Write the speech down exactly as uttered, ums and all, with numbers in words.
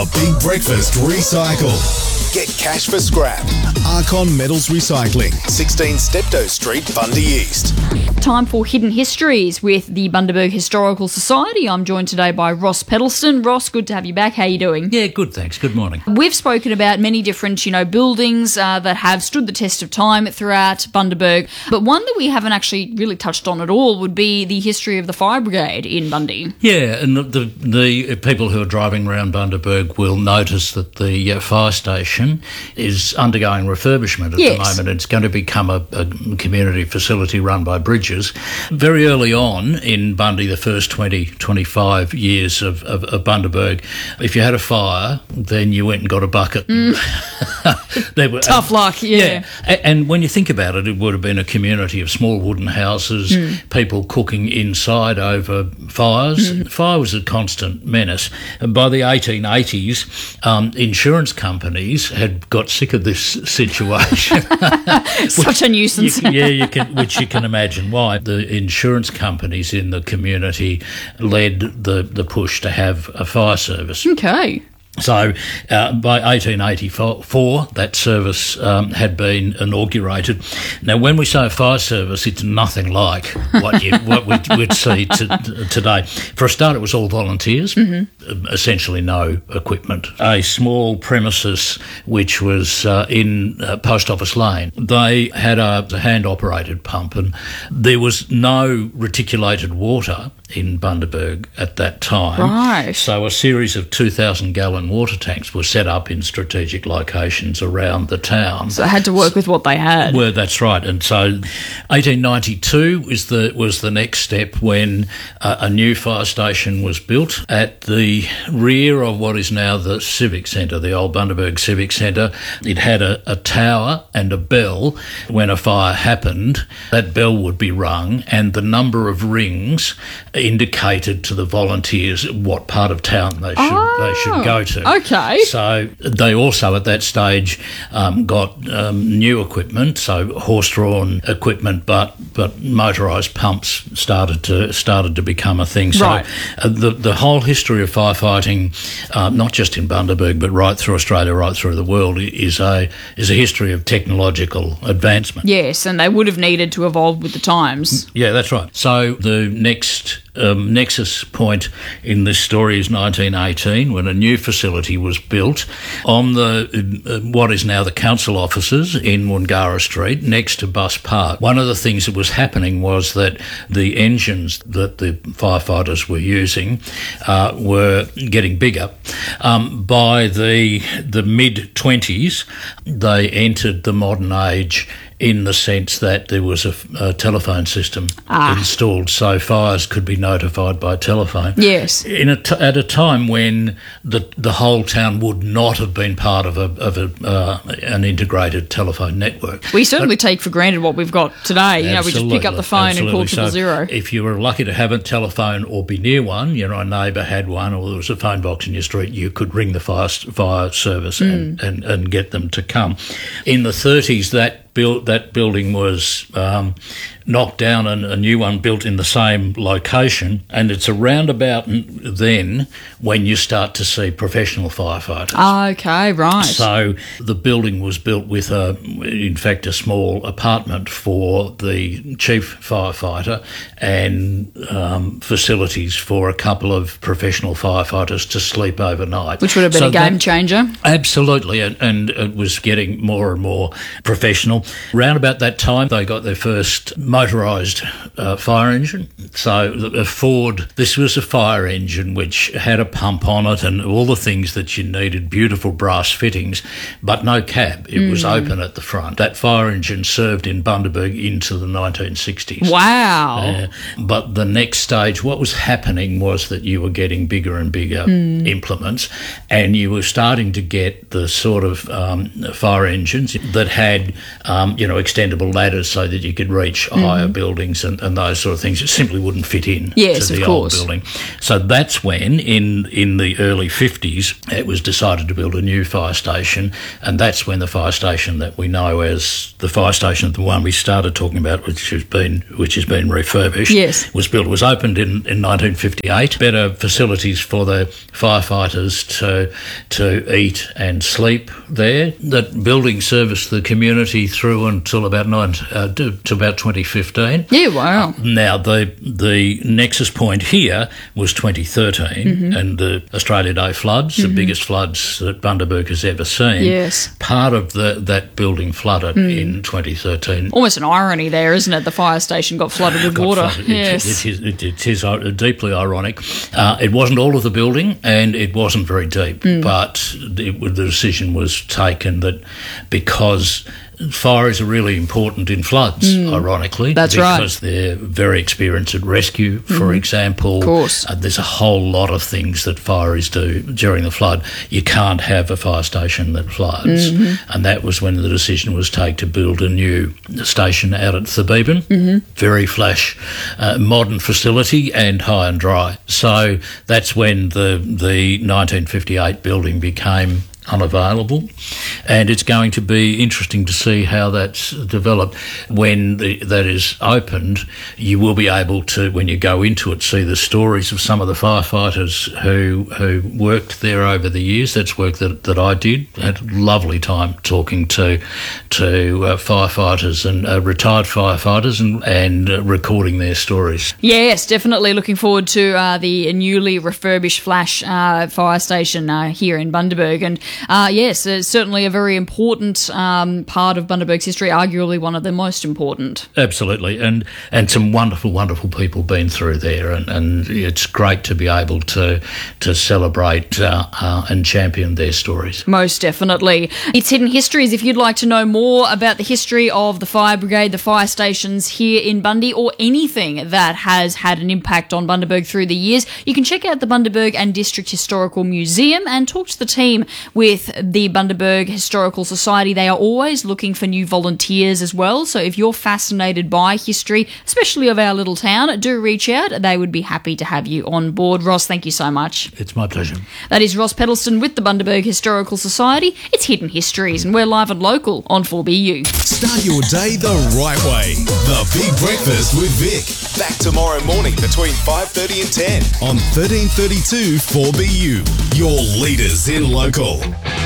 A Big Breakfast Recycle. Get cash for scrap. Archon Metals Recycling, sixteen Steptoe Street, Bundy East. Time for Hidden Histories with the Bundaberg Historical Society. I'm joined today by Ross Pedalston. Ross, good to have you back. How are you doing? Yeah, good, thanks. Good morning. We've spoken about many different, you know, buildings uh, that have stood the test of time throughout Bundaberg, but one that we haven't actually really touched on at all would be the history of the fire brigade in Bundy. Yeah, and the the, the people who are driving around Bundaberg will notice that the uh, fire station is undergoing refurbishment at Yes. the moment. It's going to become a, a community facility run by Bridges. Very early on in Bundy, the first twenty, twenty-five years of, of, of Bundaberg, if you had a fire, then you went and got a bucket. Mm. There were, Tough and, luck, yeah. yeah. A- And when you think about it, it would have been a community of small wooden houses, Mm. people cooking inside over fires. Mm. Fire was a constant menace. And by the eighteen eighties, um, insurance companies had got sick of this situation. Such a nuisance. You, yeah, you can, which you can imagine why. The insurance companies in the community led the, the push to have a fire service. Okay. So uh, by eighteen eighty-four, that service um, had been inaugurated. Now, when we say a fire service, it's nothing like what you what we'd, we'd see to, to, today. For a start, it was all volunteers, mm-hmm. essentially no equipment. A small premises which was uh, in uh, Post Office Lane. They had a, a hand-operated pump, and there was no reticulated water in Bundaberg at that time. Right. So a series of two thousand gallon water tanks were set up in strategic locations around the town. So they had to work with what they had. Well, that's right. And so eighteen ninety-two is the, was the next step when uh, a new fire station was built at the rear of what is now the Civic Centre, the old Bundaberg Civic Centre. It had a, a tower and a bell. When a fire happened, that bell would be rung, and the number of rings indicated to the volunteers what part of town they should Oh, they should go to. okay. So they also at that stage um, got um, new equipment, so horse-drawn equipment, but but motorised pumps started to started to become a thing. So Right. uh, the the whole history of firefighting, uh, not just in Bundaberg but right through Australia, right through the world, is a is a history of technological advancement. Yes, and they would have needed to evolve with the times. Yeah, that's right. So the next um, nexus point in this story is nineteen eighteen, when a new facility was built on the uh, what is now the council offices in Wangara Street, next to Bus Park. One of the things that was happening was that the engines that the firefighters were using uh, were getting bigger. Um, by the the mid twenties, they entered the modern age in the sense that there was a, a telephone system Ah. installed, so fires could be notified by telephone. Yes. In a t- at a time when the the whole town would not have been part of a of a uh, an integrated telephone network. We certainly take for granted what we've got today. You know, we just pick up the phone Absolutely. and call triple So zero. if you were lucky to have a telephone or be near one, you know, a neighbour had one, or there was a phone box in your street, you could ring the fire fire service Mm. and, and, and get them to come. In the thirties, that built that building was um, knocked down and a new one built in the same location, and it's around about then when you start to see professional firefighters. Okay, right. So the building was built with, a, in fact, a small apartment for the chief firefighter and um, facilities for a couple of professional firefighters to sleep overnight. Which would have been So a game that- changer. Absolutely, and, and it was getting more and more professional. Round about that time, they got their first motorised uh, fire engine. So the- a Ford, this was a fire engine which had a pump on it and all the things that you needed, beautiful brass fittings, but no cab. It was open at the front. That fire engine served in Bundaberg into the nineteen sixties. Wow. Uh, but the next stage, what was happening was that you were getting bigger and bigger implements, and you were starting to get the sort of um, fire engines that had, um, you know, extendable ladders so that you could reach a higher buildings and, and those sort of things. It simply wouldn't fit in yes, to the of course. old building. So that's when, in in the early fifties, it was decided to build a new fire station, and that's when the fire station that we know as the fire station, the one we started talking about, which has been which has been refurbished, yes. was built. It was opened in, in nineteen fifty-eight. Better facilities for the firefighters to to eat and sleep there. That building serviced the community through until about nine uh, to, to about twenty fifteen. Yeah, wow. Now, the the nexus point here was twenty thirteen, mm-hmm. and the Australia Day floods, mm-hmm. the biggest floods that Bundaberg has ever seen. Yes. Part of the, that building flooded mm. in twenty thirteen. Almost an irony there, isn't it? The fire station got flooded with got water. Flooded. Yes. It, it, it, it is deeply ironic. Uh, it wasn't all of the building, and it wasn't very deep, mm. but it, the decision was taken that because fires are really important in floods, mm. ironically. That's because right. Because they're very experienced at rescue, for mm-hmm. example. Of course. Uh, there's a whole lot of things that fireys do during the flood. You can't have a fire station that floods. Mm-hmm. And that was when the decision was taken to build a new station out at Thebeben. Mm-hmm. Very flash, uh, modern facility and high and dry. So that's when the, the nineteen fifty-eight building became unavailable, and it's going to be interesting to see how that's developed. When the, that is opened, you will be able to, when you go into it, see the stories of some of the firefighters who who worked there over the years. That's work that, that I did. I had a lovely time talking to to uh, firefighters and uh, retired firefighters and, and uh, recording their stories. Yes, definitely looking forward to uh, the newly refurbished Flash uh, fire station uh, here in Bundaberg. And Uh, yes, it's certainly a very important um, part of Bundaberg's history, arguably one of the most important. Absolutely, and and some wonderful, wonderful people been through there, and, and it's great to be able to to celebrate uh, uh, and champion their stories. Most definitely. It's Hidden Histories. If you'd like to know more about the history of the fire brigade, the fire stations here in Bundy, or anything that has had an impact on Bundaberg through the years, you can check out the Bundaberg and District Historical Museum and talk to the team with the Bundaberg Historical Society. They are always looking for new volunteers as well, so if you're fascinated by history, especially of our little town, do reach out. They would be happy to have you on board. Ross, thank you so much. It's my pleasure. That is Ross Pedalston with the Bundaberg Historical Society. It's Hidden Histories, and we're live and local on four B U. Start your day the right way. The Big Breakfast with Vic. Back tomorrow morning between five thirty and ten on thirteen thirty-two four B U. Your leaders in local.